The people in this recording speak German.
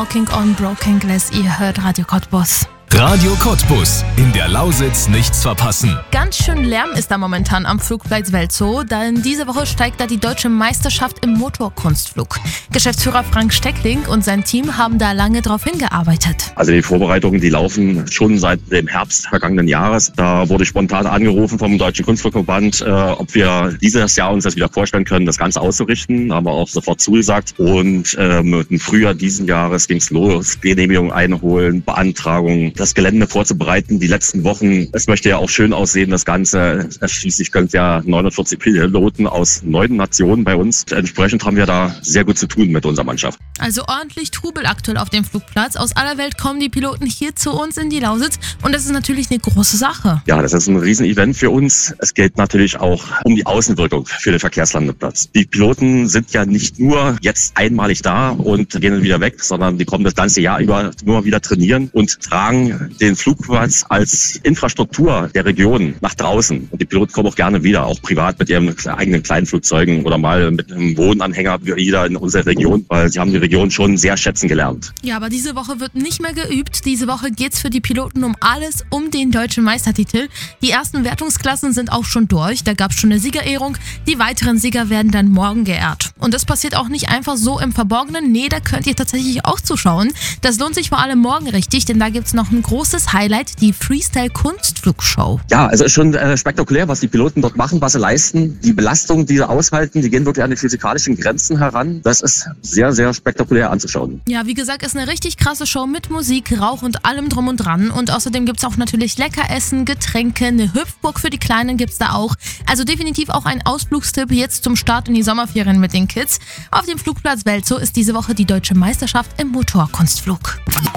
Walking on Broken Glass, ihr hört Radio Cottbus. Radio Cottbus. In der Lausitz nichts verpassen. Ganz schön Lärm ist da momentan am Flugplatz Welzow, denn diese Woche steigt da die deutsche Meisterschaft im Motorkunstflug. Geschäftsführer Frank Steckling und sein Team haben da lange drauf hingearbeitet. Also die Vorbereitungen, die laufen schon seit dem Herbst vergangenen Jahres. Da wurde spontan angerufen vom Deutschen Kunstflugverband, ob wir dieses Jahr uns das wieder vorstellen können, das Ganze auszurichten. Da haben wir auch sofort zugesagt. Und im Frühjahr diesen Jahres ging es los. Genehmigung einholen, Beantragung, das Gelände vorzubereiten. Die letzten Wochen, es möchte ja auch schön aussehen, das Ganze. Schließlich können es ja 49 Piloten aus 9 Nationen bei uns. Entsprechend haben wir da sehr gut zu tun mit unserer Mannschaft. Also ordentlich Trubel aktuell auf dem Flugplatz. Aus aller Welt kommen die Piloten hier zu uns in die Lausitz und das ist natürlich eine große Sache. Ja, das ist ein Riesenevent für uns. Es geht natürlich auch um die Außenwirkung für den Verkehrslandeplatz. Die Piloten sind ja nicht nur jetzt einmalig da und gehen dann wieder weg, sondern die kommen das ganze Jahr über nur wieder trainieren und tragen den Flugplatz als Infrastruktur der Region nach draußen. Und die Piloten kommen auch gerne wieder, auch privat mit ihren eigenen kleinen Flugzeugen oder mal mit einem Wohnanhänger wieder in unsere Region, weil sie haben die Region schon sehr schätzen gelernt. Ja, aber diese Woche wird nicht mehr geübt. Diese Woche geht's für die Piloten um alles, um den deutschen Meistertitel. Die ersten Wertungsklassen sind auch schon durch. Da gab's schon eine Siegerehrung. Die weiteren Sieger werden dann morgen geehrt. Und das passiert auch nicht einfach so im Verborgenen. Nee, da könnt ihr tatsächlich auch zuschauen. Das lohnt sich vor allem morgen richtig, denn da gibt's noch ein großes Highlight, die Freestyle-Kunstflugshow. Ja, also ist schon spektakulär, was die Piloten dort machen, was sie leisten. Die Belastung, die sie aushalten, die gehen wirklich an die physikalischen Grenzen heran. Das ist sehr, sehr spektakulär anzuschauen. Ja, wie gesagt, ist eine richtig krasse Show mit Musik, Rauch und allem drum und dran. Und außerdem gibt's auch natürlich Leckeressen, Getränke, eine Hüpfburg für die Kleinen gibt's da auch. Also definitiv auch ein Ausflugstipp jetzt zum Start in die Sommerferien mit den Kids. Auf dem Flugplatz Welzow ist diese Woche die deutsche Meisterschaft im Motorkunstflug.